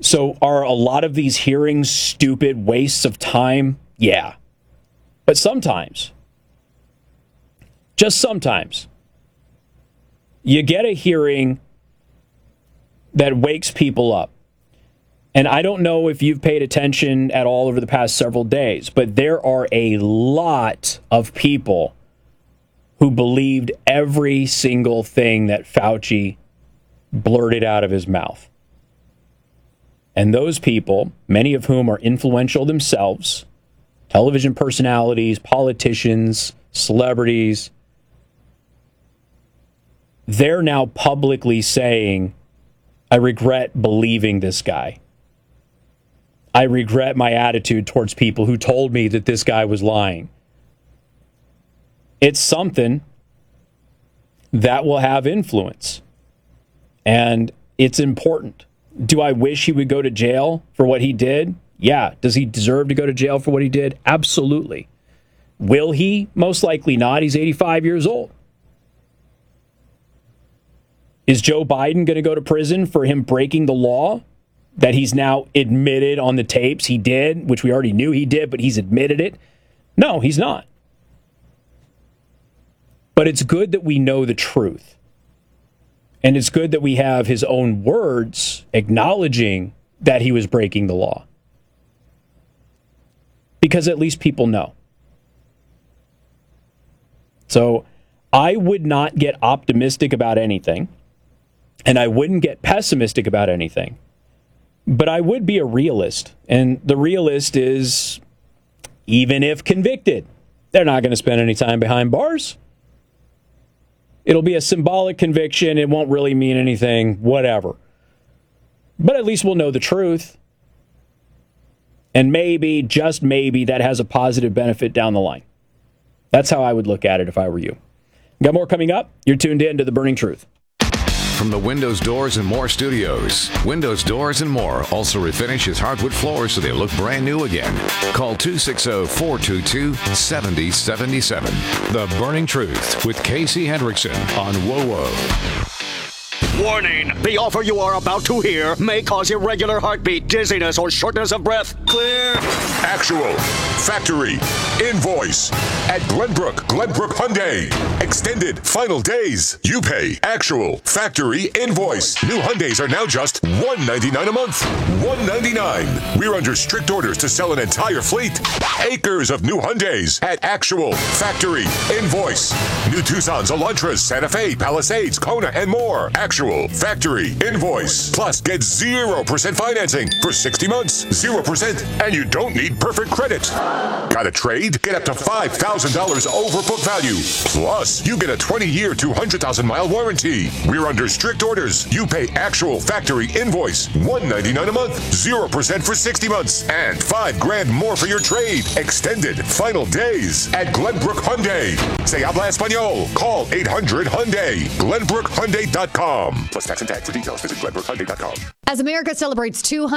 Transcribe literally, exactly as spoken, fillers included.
So are a lot of these hearings stupid wastes of time? Yeah. But sometimes, just sometimes, you get a hearing that wakes people up. And I don't know if you've paid attention at all over the past several days, but there are a lot of people who believed every single thing that Fauci blurted out of his mouth. And those people, many of whom are influential themselves, television personalities, politicians, celebrities, they're now publicly saying, I regret believing this guy. I regret my attitude towards people who told me that this guy was lying. It's something that will have influence. And it's important. Do I wish he would go to jail for what he did? Yeah. Does he deserve to go to jail for what he did? Absolutely. Will he? Most likely not. He's eighty-five years old. Is Joe Biden going to go to prison for him breaking the law that he's now admitted on the tapes he did, which we already knew he did, but he's admitted it? No, he's not. But it's good that we know the truth. And it's good that we have his own words acknowledging that he was breaking the law. Because at least people know. So I would not get optimistic about anything. And I wouldn't get pessimistic about anything. But I would be a realist. And the realist is, even if convicted, they're not going to spend any time behind bars. It'll be a symbolic conviction. It won't really mean anything, whatever. But at least we'll know the truth. And maybe, just maybe, that has a positive benefit down the line. That's how I would look at it if I were you. Got more coming up? You're tuned in to The Burning Truth. From the Windows Doors and More studios, Windows Doors and More also refinishes hardwood floors so they look brand new again. Call two six zero, four two two, seven zero seven seven. The Burning Truth with Casey Hendrickson on W O W O. Warning! The offer you are about to hear may cause irregular heartbeat, dizziness, or shortness of breath. Clear. Actual Factory Invoice at Glenbrook, Glenbrook Hyundai. Extended final days. You pay actual factory invoice. New Hyundais are now just one hundred ninety-nine dollars a month. one hundred ninety-nine dollars. We're under strict orders to sell an entire fleet. Acres of new Hyundais at actual factory invoice. New Tucsons, Elantras, Santa Fe, Palisades, Kona, and more. Actual factory invoice. Plus, get zero percent financing for sixty months. zero percent. And you don't need perfect credit. Got a trade? Get up to five thousand dollars over book value. Plus, you get a twenty-year, two hundred thousand mile warranty. We're under strict orders. You pay actual factory invoice. one hundred ninety-nine dollars a month. zero percent for sixty months. And five grand more for your trade. Extended final days at Glenbrook Hyundai. Se habla español. Call eight hundred Hyundai. Glenbrook Hyundai dot com. Plus tax and tag. For details, visit Glenbrook Hyundai dot com. As America celebrates two hundred